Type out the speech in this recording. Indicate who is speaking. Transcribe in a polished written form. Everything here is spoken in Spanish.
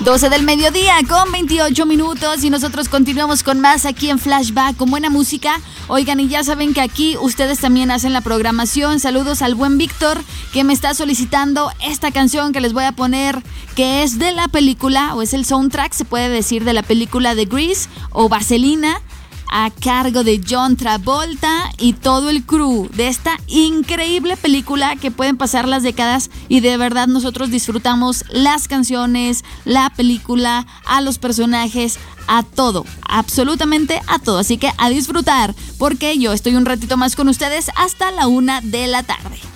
Speaker 1: 12 del mediodía con 28 minutos y nosotros continuamos con más aquí en Flashback con buena música. Oigan, y ya saben que aquí ustedes también hacen la programación. Saludos al buen Víctor que me está solicitando esta canción que les voy a poner, que es de la película, o es el soundtrack, se puede decir, de la película de Grease o Vaselina, a cargo de John Travolta y todo el crew de esta increíble película que pueden pasar las décadas y de verdad nosotros disfrutamos las canciones, la película, a los personajes, a todo, absolutamente a todo. Así que a disfrutar, porque yo estoy un ratito más con ustedes hasta la 1 de la tarde.